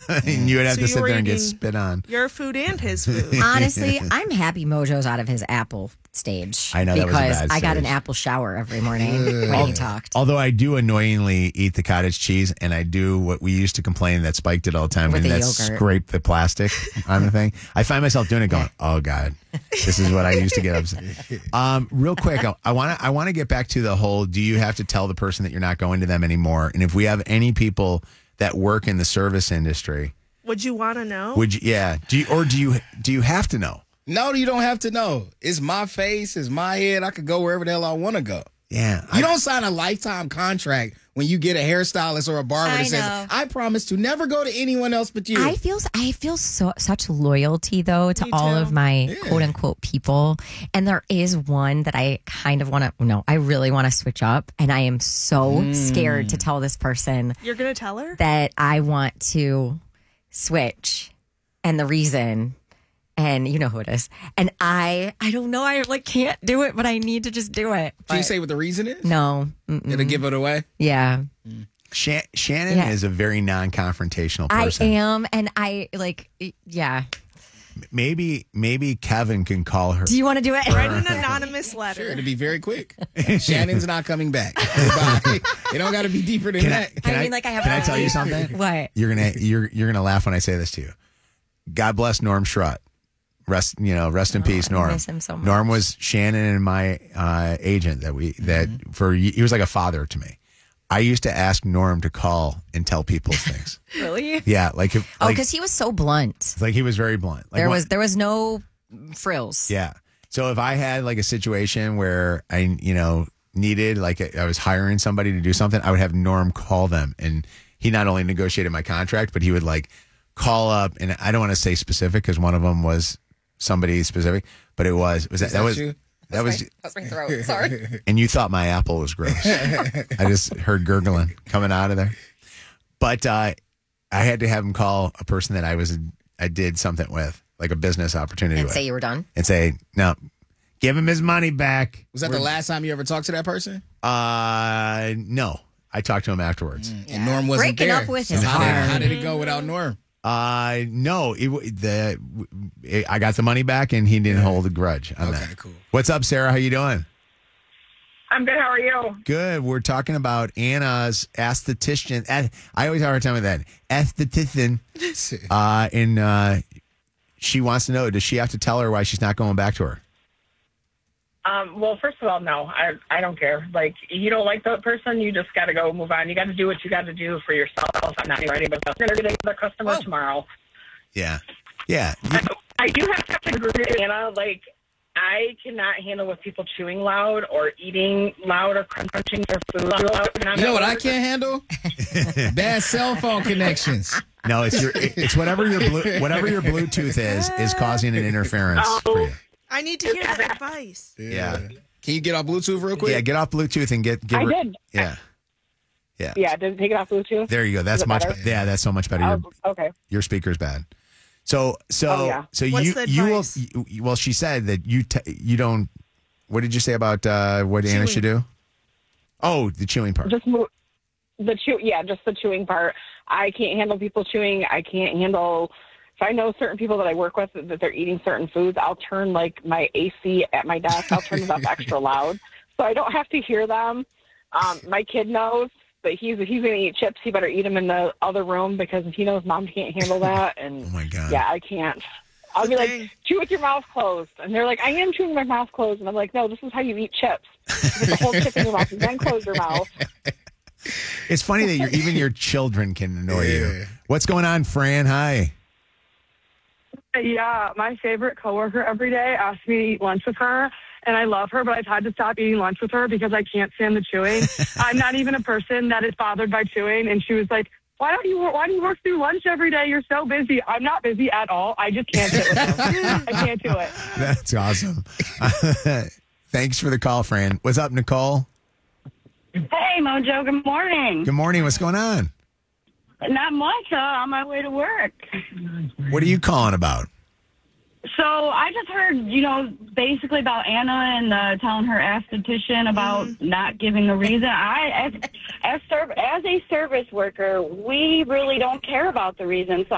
And you would have So to you sit were there and get eating spit on. your food and his food. Honestly, I'm happy Mojo's out of his Apple stage. I know, that was a because bad I got an stage. apple shower every morning when he talked. Although I do annoyingly eat the cottage cheese, and I do what we used to complain that Spike did all the time, With and the that's yogurt. scrape the plastic on the thing. I find myself doing it going, oh, God, this is what I used to get upset. Real quick, I want to get back to the whole, do you have to tell the person that you're not going to them anymore? And if we have any people that work in the service industry, Would you want to know? would you, do you have to know? No, you don't have to know. It's my face. It's my head. I could go wherever the hell I want to go. Yeah. You don't sign a lifetime contract when you get a hairstylist or a barber that I says, know. I promise to never go to anyone else but you. I feel such loyalty though to Me all too. of my quote unquote people, and there is one that I kind of want to. No, I really want to switch up, and I am so scared to tell this person You're going to tell her? that I want to switch, and the reason. And you know who it is. And I don't know. I can't do it, but I need to just do it. Can you But say what the reason is? no? It'll give it away? Yeah, Shannon Yeah. is a very non-confrontational I person. am, and I yeah. Maybe Kevin can call her. Do you want to do it? Write an anonymous letter. Sure, it'll be very quick. Shannon's not coming back. Goodbye. It don't got to be deeper than that. I mean, I have. Can I tell you something? What? You're gonna laugh when I say this to you. God bless Norm Schrott. Rest in peace, I Norm. miss him so much. Norm was Shannon and my agent he was like a father to me. I used to ask Norm to call and tell people things. Really? Yeah, Because he was so blunt. like he was very blunt. Like There was no frills. Yeah. So if I had like a situation where I needed I was hiring somebody to do something, I would have Norm call them, and he not only negotiated my contract, but he would call up, and I don't want to say specific because one of them was somebody specific, but that was you? That's my throat. Sorry. and you thought my apple was gross. I just heard gurgling coming out of there. But I had to have him call a person that I did something with, like a business opportunity And with, say you were done. and say, no, give him his money back. Was that the last time you ever talked to that person? No. I talked to him afterwards. And Norm wasn't Breaking there. up with So is how hard. did it go without Norm? No, I got the money back, and he didn't hold a grudge on that. Okay, cool. What's up, Sarah? How you doing? I'm good. How are you? Good. We're talking about Anna's esthetician. I always have a hard time with that. Esthetician. And she wants to know, does she have to tell her why she's not going back to her? Well, first of all, no, I don't care. Like, you don't like the person, you just got to go move on. You got to do what you got to do for yourself. I'm not ready, but I'm going to get another customer tomorrow. Yeah. Yeah. I do have to agree with Anna. Like, I cannot handle with people chewing loud or eating loud or crunching their food loud. You know what I can't handle? Bad cell phone connections. No, it's whatever your Bluetooth is causing an interference for you. I need to hear that advice. Yeah. Can you get off Bluetooth real quick? Yeah, get off Bluetooth and get I did. Yeah. Yeah. Yeah, did it take it off Bluetooth? There you go. That's Is it much better? better. Yeah, that's so much better. Okay. Your speaker's bad. So yeah. What's the you will. advice? Well, she said that you don't. What did you say about what Anna Chewing. should do? Oh, the chewing part. Just move just the chewing part. I can't handle people chewing. I can't handle. If I know certain people that I work with that they're eating certain foods, I'll turn my AC at my desk. I'll turn it up extra loud so I don't have to hear them. My kid knows that he's going to eat chips. He better eat them in the other room because he knows mom can't handle that. And Oh my God. yeah, I can't. I'll be Dang. like, chew with your mouth closed. And they're like, I am chewing with my mouth closed. And I'm like, no, this is how you eat chips. You put the whole chip in your mouth and then close your mouth. It's funny that even your children can annoy you. What's going on, Fran? Hi. Yeah, my favorite coworker every day asks me to eat lunch with her, and I love her, but I've had to stop eating lunch with her because I can't stand the chewing. I'm not even a person that is bothered by chewing, and she was like, why do you work through lunch every day? You're so busy. I'm not busy at all. I just can't sit with her. I can't do it. That's awesome. Thanks for the call, Fran. What's up, Nicole? Hey, Mojo, good morning. Good morning. What's going on? Not much on my way to work. What are you calling about? So I just heard, basically about Anna and telling her esthetician about not giving the reason. As a service worker, we really don't care about the reason. So